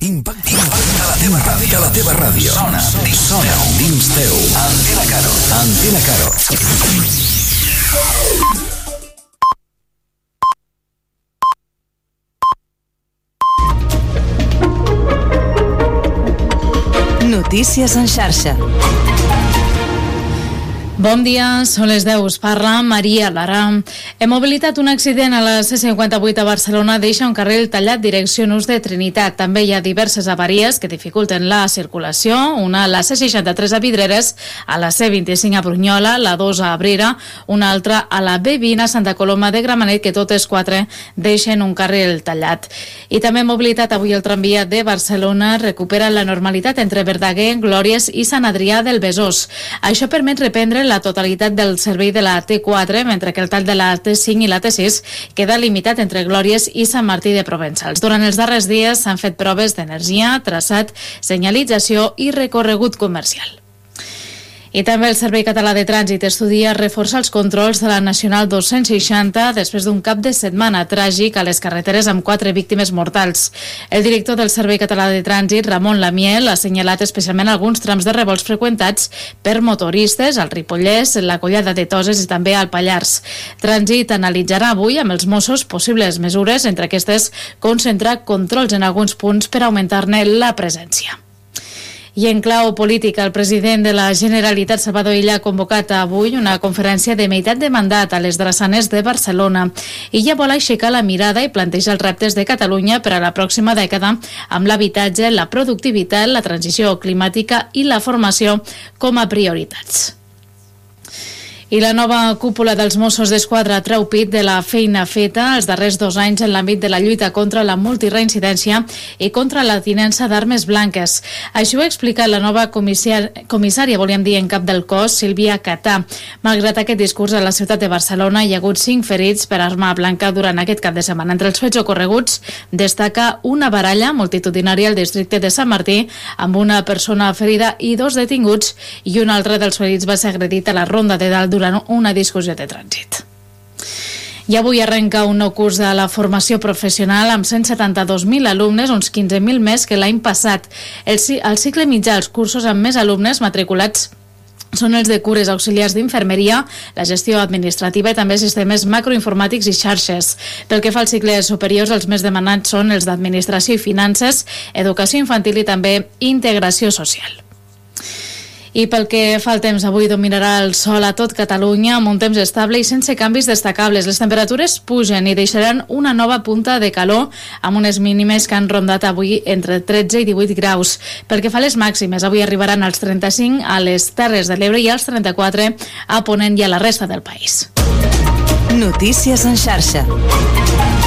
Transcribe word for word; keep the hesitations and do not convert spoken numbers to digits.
Impacte, impacte a la teva ràdio. A la teva ràdio. Sona, dissona, dins teu. Antena Caro. Antena Caro. Notícies en xarxa. Bon dia, són les deu, us parla Maria Lara. Hem mobilitat un accident a la C cinquanta-vuit a Barcelona, deixa un carril tallat direcció Nus de Trinitat. També hi ha diverses avaries que dificulten la circulació, una a la C seixanta-tres a Vidreres, a la C vint-i-cinc a Brunyola, la dos a Abrera, una altra a la B vint a Santa Coloma de Gramenet, que totes quatre deixen un carril tallat. I també mobilitat avui el tramvia de Barcelona recupera la normalitat entre Verdaguer, Glòries i Sant Adrià del Besòs. Això permet reprendre la totalitat del servei de la T quatre, mentre que el tall de la T cinc i la T sis queda limitat entre Glòries i Sant Martí de Provençals. Durant els darrers dies s'han fet proves d'energia, traçat, senyalització i recorregut comercial. I també el Servei Català de Trànsit estudia reforçar els controls de la Nacional dos-cents seixanta després d'un cap de setmana tràgic a les carreteres amb quatre víctimes mortals. El director del Servei Català de Trànsit, Ramon Lamiel, ha assenyalat especialment alguns trams de revolts freqüentats per motoristes, al Ripollès, la Collada de Toses i també al Pallars. Trànsit analitzarà avui amb els Mossos possibles mesures, entre aquestes concentrar controls en alguns punts per augmentar-ne la presència. I en clau política, el president de la Generalitat, Salvador Illa, ha convocat avui una conferència de meitat de mandat a les drassanes de Barcelona. Illa vol aixecar la mirada i plantejar els reptes de Catalunya per a la pròxima dècada amb l'habitatge, la productivitat, la transició climàtica i la formació com a prioritats. I la nova cúpula dels Mossos d'Esquadra treu pit de la feina feta els darrers dos anys en l'àmbit de la lluita contra la multireincidència i contra la tinença d'armes blanques. Això ho ha explicat la nova comissària, volíem dir, en cap del cos, Sílvia Catà. Malgrat aquest discurs, a la ciutat de Barcelona hi ha hagut cinc ferits per arma blanca durant aquest cap de setmana. Entre els fets ocorreguts destaca una baralla multitudinària al districte de Sant Martí amb una persona ferida i dos detinguts, i un altre dels ferits va ser agredit a la Ronda de Dalt durant una discussió de trànsit. I avui arrenca un nou curs de la formació professional amb cent setanta-dos mil alumnes, uns quinze mil més que l'any passat. El, el cicle mitjà, els cursos amb més alumnes matriculats són els de cures auxiliars d'infermeria, la gestió administrativa i també sistemes macroinformàtics i xarxes. Pel que fa als cicles superiors, els més demanats són els d'administració i finances, educació infantil i també integració social. I pel que fa al temps, avui dominarà el sol a tot Catalunya amb un temps estable i sense canvis destacables. Les temperatures pugen i deixaran una nova punta de calor amb unes mínimes que han rondat avui entre tretze i divuit graus. Pel que fa a les màximes, avui arribaran als trenta-cinc a les Terres de l'Ebre i als trenta-quatre a Ponent i a la resta del país. Notícies en xarxa.